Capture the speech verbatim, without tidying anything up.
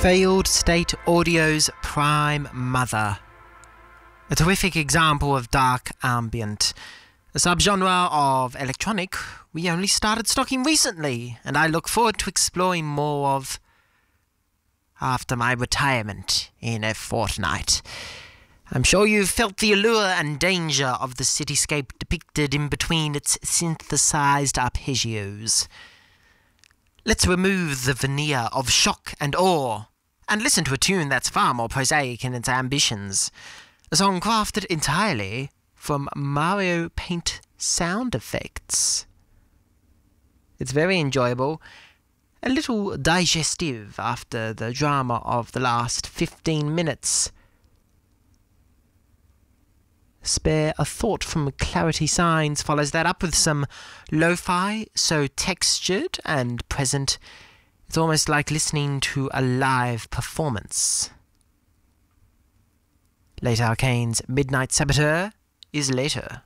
Failed State Audio's Prime Mother. A terrific example of dark ambient. A subgenre of electronic we only started stocking recently, and I look forward to exploring more of after my retirement in a fortnight. I'm sure you've felt the allure and danger of the cityscape depicted in between its synthesized arpeggios. Let's remove the veneer of shock and awe, and listen to a tune that's far more prosaic in its ambitions. A song crafted entirely from Mario Paint sound effects. It's very enjoyable, a little digestive after the drama of the last fifteen minutes. Spare a Thought from Clarity Signs follows that up with some lo-fi, so textured and present, it's almost like listening to a live performance. Late Arcane's Midnight Saboteur is later.